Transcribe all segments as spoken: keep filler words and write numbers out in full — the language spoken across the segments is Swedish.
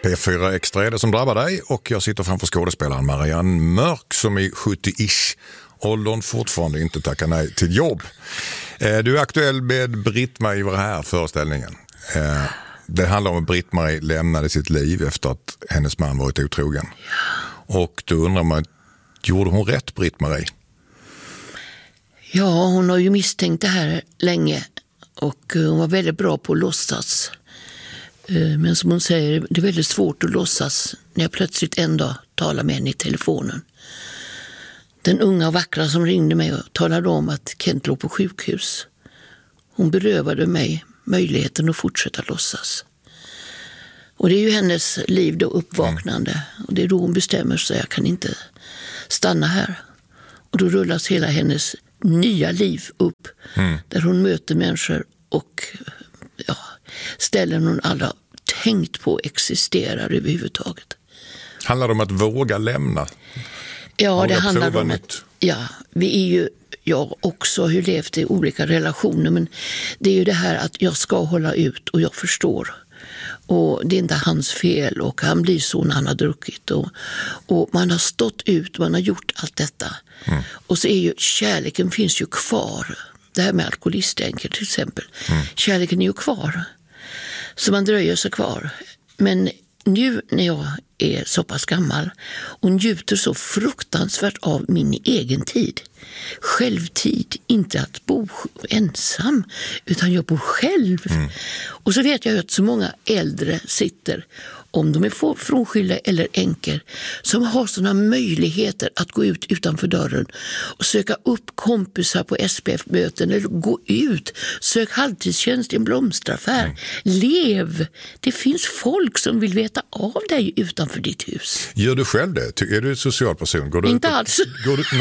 P fyra Extra är det som drabbar dig och jag sitter framför skådespelaren Marianne Mörk som i sjuttio-ish åldern fortfarande inte tackar nej till jobb. Du är aktuell med Britt-Marie i den här föreställningen. Det handlar om att Britt-Marie lämnade sitt liv efter att hennes man varit otrogen. Och då undrar man, gjorde hon rätt, Britt-Marie? Ja, hon har ju misstänkt det här länge och hon var väldigt bra på att låtsas. Men som hon säger, det är väldigt svårt att låtsas när jag plötsligt en dag talar med henne i telefonen. Den unga och vackra som ringde mig och talade om att Kent låg på sjukhus. Hon berövade mig möjligheten att fortsätta låtsas. Och det är ju hennes liv då, uppvaknande. Mm. Och det är då hon bestämmer sig, jag kan inte stanna här. Och då rullas hela hennes nya liv upp. Mm. Där hon möter människor och ja, ställen hon aldrig har tänkt på existerar överhuvudtaget. Handlar det om att våga lämna? Ja, våga det handlar om nytt. att, ja, vi är ju, jag också har ju levt i olika relationer, men det är ju det här att jag ska hålla ut och jag förstår. Och det är inte hans fel och han blir så när han har druckit. Och, och man har stått ut, man har gjort allt detta. Mm. Och så är ju kärleken finns ju kvar. Det här med alkoholistänker till exempel. Mm. Kärleken är ju kvar. Så man dröjer sig kvar. Men nu när jag är så pass gammal och njuter så fruktansvärt av min egen tid. Självtid, inte att bo ensam utan jag bor själv. Mm. Och så vet jag att så många äldre sitter, om de är frånskilda eller änkor, som har sådana möjligheter att gå ut utanför dörren och söka upp kompisar på S P F-möten eller gå ut, sök halvtidstjänst i en blomsteraffär. Mm. Lev! Det finns folk som vill veta av dig utanför ditt hus. Gör du själv det? Är du social person? Går du inte ut? Alls. Går du...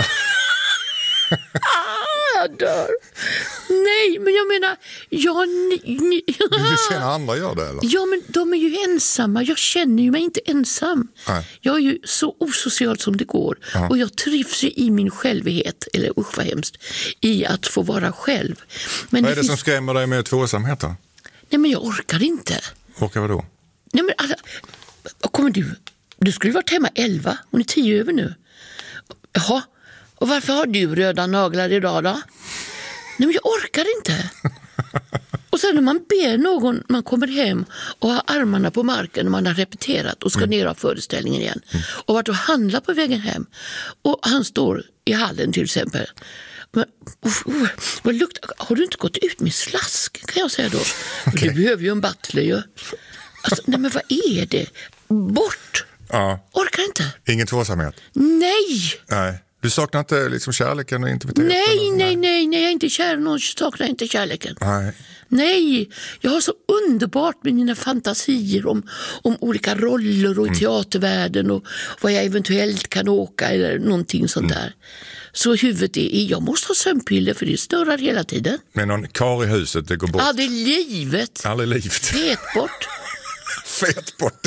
ah, jag dör. Nej, men jag menar jag, ni, ni, du vill se när andra gör det, eller? Ja, men de är ju ensamma. Jag känner ju mig inte ensam. Nej. Jag är ju så osocial som det går. Uh-huh. Och jag trivs ju i min självighet, eller usch vad hemskt, i att få vara själv. Men vad är det finns... som skrämmer dig med tvåsamhet då? Nej, men jag orkar inte. Orkar vad då? Nej, men alla... Kommer du? Du skulle varit hemma elva. Hon är tio över nu. Jaha. Och varför har du röda naglar idag då? Nej, men jag orkar inte. Och sen när man ber någon, man kommer hem och har armarna på marken och man har repeterat och ska mm. ner av föreställningen igen. Mm. Och varit och handla på vägen hem. Och han står i hallen till exempel. Men, oh, oh, vad luktar, har du inte gått ut med slask, kan jag säga då? Okay. Du behöver ju en butler ju. Alltså, nej, men vad är det? Bort! Ja. Orkar inte. Ingen tvåsamhet? Nej! Nej. Du saknar inte liksom kärleken och intimiteten? Nej, nej, nej, nej, jag är inte kär. Någon saknar inte kärleken. Nej. Nej, jag har så underbart med mina fantasier om, om olika roller och i mm. teatervärlden och vad jag eventuellt kan åka eller någonting sånt mm. där. Så huvudet är, jag måste ha sömnpiller för det snurrar hela tiden. Men någon kar i huset, det går bort? Ja, det är livet. Aldrig livet. Fet bort. Fet bort.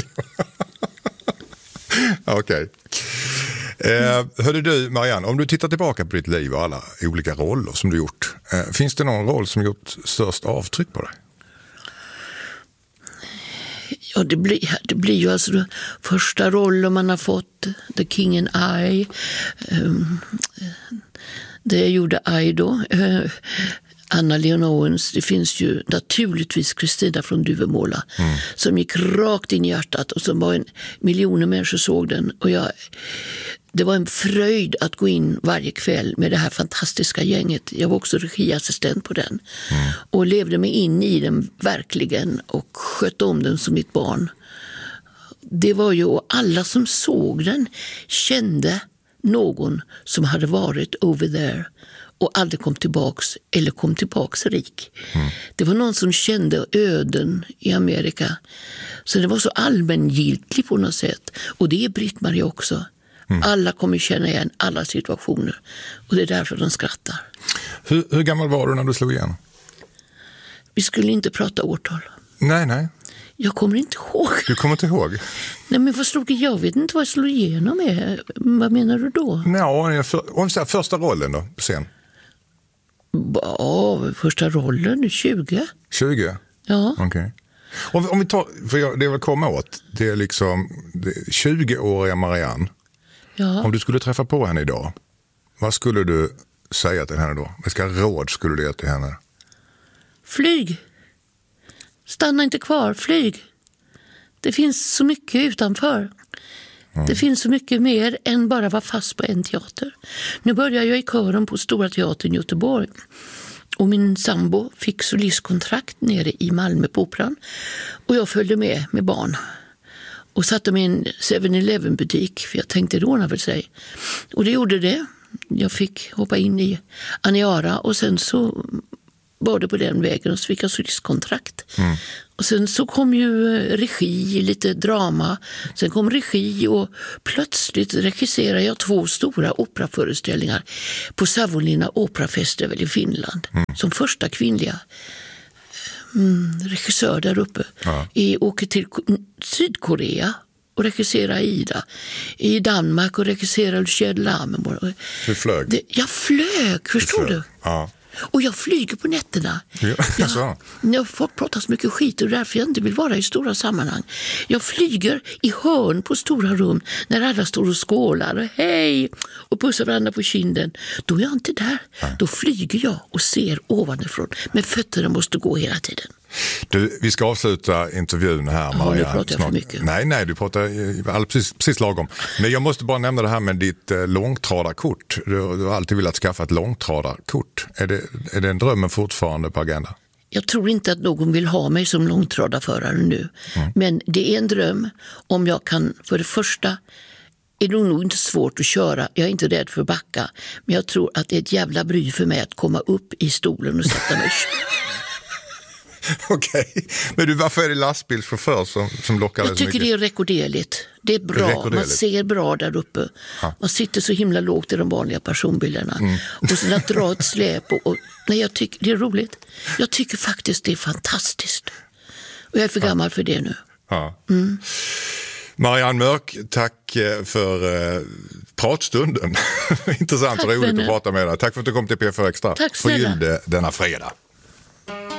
Okej. Okay. Eh, hörde du, Marianne, om du tittar tillbaka på ditt liv och alla olika roller som du gjort, eh, finns det någon roll som gjort störst avtryck på dig? Ja, det blir, det blir ju alltså första rollen man har fått, The King and I. Um, det jag gjorde I då. Uh, Anna Leon Owens, det finns ju naturligtvis Kristina från Duvemåla mm. som gick rakt in i hjärtat och som var en miljoner människor såg den och jag, det var en fröjd att gå in varje kväll med det här fantastiska gänget. Jag var också regiassistent på den mm. och levde mig in i den verkligen och skötte om den som mitt barn. Det var ju, och alla som såg den kände någon som hade varit over there och aldrig kom tillbaks eller kom tillbaks rik. Mm. Det var någon som kände öden i Amerika. Så det var så allmängiltigt på något sätt. Och det är Britt-Marie också. Mm. Alla kommer känna igen alla situationer. Och det är därför de skrattar. Hur, hur gammal var du när du slog igen? Vi skulle inte prata årtal. Nej, nej. Jag kommer inte ihåg. Du kommer inte ihåg? Nej, men vad slog jag? vet inte vad jag slog igenom med. Vad menar du då? Ja, för, om så här, första rollen då, sen. Ja, första rollen, tjugo. tjugo? Ja. Okej. Okay. Om, om vi tar, för jag, det vill komma åt, det är liksom det, tjugoåriga Marianne. Ja. Om du skulle träffa på henne idag, vad skulle du säga till henne då? Vilka råd skulle du ge till henne? Flyg. Stanna inte kvar, flyg. Det finns så mycket utanför. Mm. Det finns så mycket mer än bara vara fast på en teater. Nu börjar jag i kören på Stora Teatern i Göteborg. Och min sambo fick solistkontrakt nere i Malmö på Operan. Och jag följde med med barn. Och satte mig i en seven eleven butik, för jag tänkte det ordnar väl sig. Och det gjorde det. Jag fick hoppa in i Aniara och sen så var det på den vägen och så fick jag solistkontrakt. Mm. Och sen så kom ju regi, lite drama. Sen kom regi och plötsligt regisserade jag två stora operaföreställningar på Savonlinna Opera Festival i Finland. Mm. Som första kvinnliga mm, regissör där uppe. Ja. Jag åker till Sydkorea och regisserar Ida. I Danmark och regisserar Lucia Lammermoor. Du flög? Det, jag flög, förstår du? du? Ja. Och jag flyger på nätterna. Ja, jag, jag får prata så mycket skit och därför jag inte vill vara i stora sammanhang. Jag flyger i hörn på stora rum när alla står och skålar. Hej! Och pussar varandra på kinden. Då är jag inte där. Nej. Då flyger jag och ser ovanifrån. Men fötterna måste gå hela tiden. Du, vi ska avsluta intervjun här, Maria. Ja, nu pratar jag för mycket. Nej, nej, du pratar precis, precis lagom. Men jag måste bara nämna det här med ditt eh, långtradarkort. Du, du har alltid velat skaffa ett långtradarkort. Är det, är det en drömmen fortfarande på agendan? Jag tror inte att någon vill ha mig som långtradarförare nu. Mm. Men det är en dröm om jag kan, för det första är det nog inte svårt att köra. Jag är inte rädd för att backa. Men jag tror att det är ett jävla bry för mig att komma upp i stolen och sätta mig. Okej, okay. Men du, varför är det lastbilschaufför som, som lockar dig så mycket? Jag tycker det är rekorderligt. Det är bra, rekorderligt. Man ser bra där uppe. Ha. Man sitter så himla lågt i de vanliga personbilarna. Mm. Och sen att dra ett släp. Och, och, nej, jag tycker det är roligt. Jag tycker faktiskt det är fantastiskt. Och jag är för gammal ja. för det nu. Ja. Mm. Marianne Mörk, tack för eh, pratstunden. Intressant tack, och roligt vänner. Att prata med dig. Tack för att du kom till P fyra Extra. Tack snälla. Förgyllde denna fredag.